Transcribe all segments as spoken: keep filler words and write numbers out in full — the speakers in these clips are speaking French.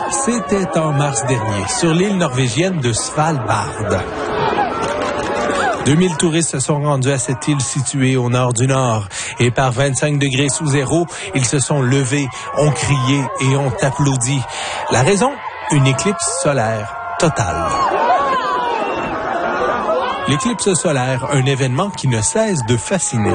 C'était en mars dernier, sur l'île norvégienne de Svalbard. deux mille touristes se sont rendus à cette île située au nord du Nord. Et par vingt-cinq degrés sous zéro, ils se sont levés, ont crié et ont applaudi. La raison? Une éclipse solaire totale. L'éclipse solaire, un événement qui ne cesse de fasciner.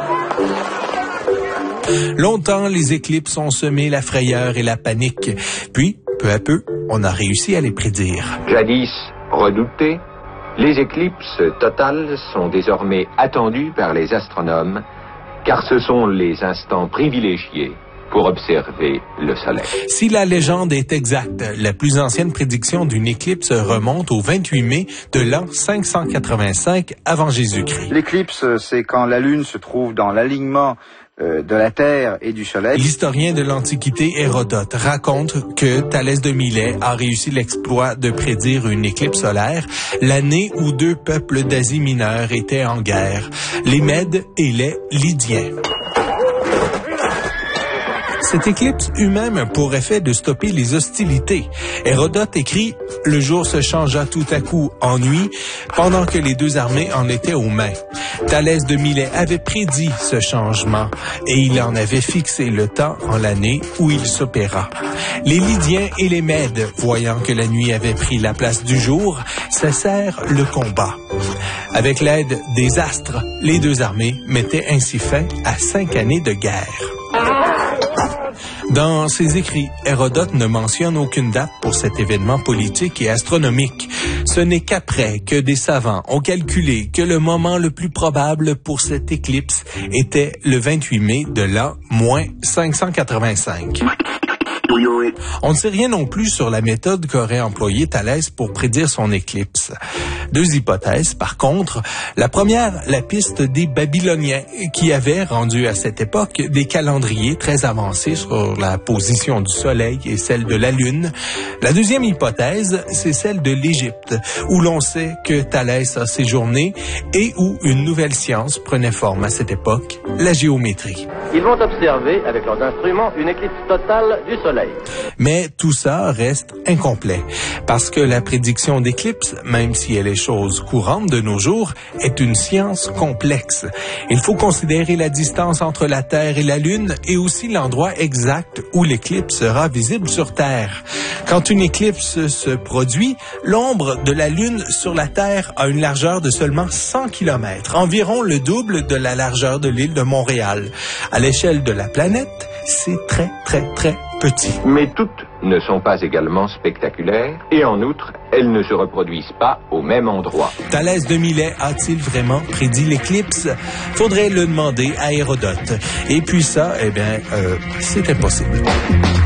Longtemps, les éclipses ont semé la frayeur et la panique. Puis, peu à peu, on a réussi à les prédire. Jadis redoutées, les éclipses totales sont désormais attendues par les astronomes, car ce sont les instants privilégiés pour observer le soleil. Si la légende est exacte, la plus ancienne prédiction d'une éclipse remonte au vingt-huit mai de l'an cinq cent quatre-vingt-cinq avant Jésus-Christ. L'éclipse, c'est quand la Lune se trouve dans l'alignement euh, de la Terre et du Soleil. L'historien de l'Antiquité Hérodote raconte que Thalès de Milet a réussi l'exploit de prédire une éclipse solaire l'année où deux peuples d'Asie mineure étaient en guerre, les Mèdes et les Lydiens. Cette éclipse eut même pour effet de stopper les hostilités. Hérodote écrit « Le jour se changea tout à coup en nuit, pendant que les deux armées en étaient aux mains. » Thalès de Milet avait prédit ce changement et il en avait fixé le temps en l'année où il s'opéra. Les Lydiens et les Mèdes, voyant que la nuit avait pris la place du jour, cessèrent le combat. Avec l'aide des astres, les deux armées mettaient ainsi fin à cinq années de guerre. Dans ses écrits, Hérodote ne mentionne aucune date pour cet événement politique et astronomique. Ce n'est qu'après que des savants ont calculé que le moment le plus probable pour cette éclipse était le vingt-huit mai de l'an moins cinq cent quatre-vingt-cinq. On ne sait rien non plus sur la méthode qu'aurait employée Thalès pour prédire son éclipse. Deux hypothèses, par contre. La première, la piste des Babyloniens, qui avaient rendu à cette époque des calendriers très avancés sur la position du Soleil et celle de la Lune. La deuxième hypothèse, c'est celle de l'Égypte, où l'on sait que Thalès a séjourné et où une nouvelle science prenait forme à cette époque, la géométrie. Ils vont observer avec leurs instruments une éclipse totale du Soleil. Mais tout ça reste incomplet, parce que la prédiction d'éclipse, même si elle est chose courante de nos jours, est une science complexe. Il faut considérer la distance entre la Terre et la Lune et aussi l'endroit exact où l'éclipse sera visible sur Terre. Quand une éclipse se produit, l'ombre de la Lune sur la Terre a une largeur de seulement cent kilomètres, environ le double de la largeur de l'île de Montréal. À l'échelle de la planète, c'est très, très, très petit. Mais toutes ne sont pas également spectaculaires et en outre, elles ne se reproduisent pas au même endroit. Thalès de Milet a-t-il vraiment prédit l'éclipse? Faudrait le demander à Hérodote. Et puis ça, eh bien, euh, c'est impossible.